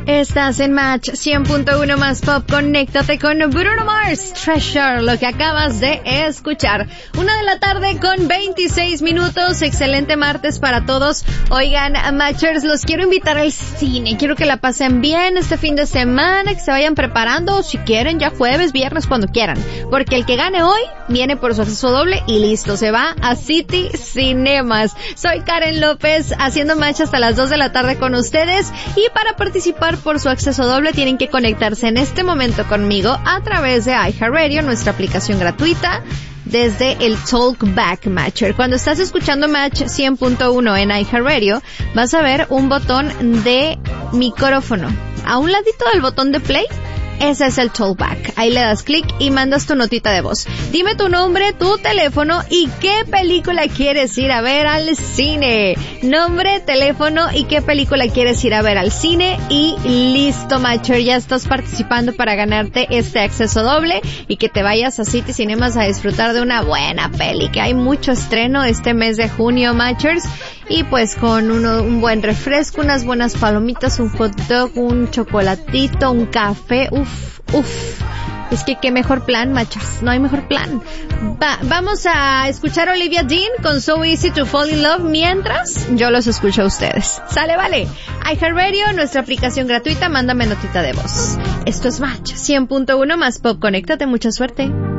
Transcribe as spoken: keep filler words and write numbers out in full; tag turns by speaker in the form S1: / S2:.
S1: Estás en Match cien punto uno más Pop. Conéctate con Bruno Mars, Treasure, lo que acabas de escuchar. Una de la tarde con veintiséis minutos. Excelente martes para todos. Oigan, Matchers, los quiero invitar al cine. Quiero que la pasen bien este fin de semana, que se vayan preparando, o si quieren, ya jueves, viernes, cuando quieran. Porque el que gane hoy viene por su acceso doble y listo, se va a City Cinemas. Soy Karen López, haciendo Match hasta las dos de la tarde con ustedes. Y para participar por su acceso doble tienen que conectarse en este momento conmigo a través de iHeartRadio, nuestra aplicación gratuita, desde el Talkback Matcher. Cuando estás escuchando Match cien punto uno en iHeartRadio, vas a ver un botón de micrófono. A un ladito del botón de play, ese es el Talkback. Ahí le das clic y mandas tu notita de voz. Dime tu nombre, tu teléfono y qué película quieres ir a ver al cine. Nombre, teléfono y qué película quieres ir a ver al cine. Y listo, Matcher, ya estás participando para ganarte este acceso doble y que te vayas a City Cinemas a disfrutar de una buena peli, que hay mucho estreno este mes de junio, Matchers. Y pues con uno, un buen refresco, unas buenas palomitas, un hot dog, un chocolatito, un café. Uf, uf. Es que qué mejor plan, Matchers. No hay mejor plan. Va, vamos a escuchar a Olivia Dean con So Easy to Fall in Love mientras yo los escucho a ustedes. Sale, vale. iHeartRadio, nuestra aplicación gratuita, mándame notita de voz. Esto es Match cien punto uno más Pop. Conéctate, mucha suerte.